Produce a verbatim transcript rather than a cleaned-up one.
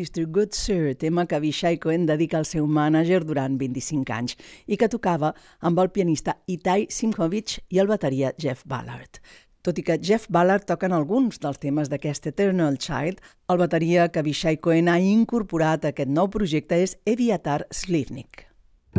mister Good Sir, tema que Avishai Cohen dedica al seu mànager durant vint-i-cinc anys i que tocava amb el pianista Itai Simkovich i el bateria Jeff Ballard. Tot i que Jeff Ballard toca en alguns dels temes d'aquest Eternal Child, el bateria que Avishai Cohen ha incorporat a aquest nou projecte és Eviatar Slivnik.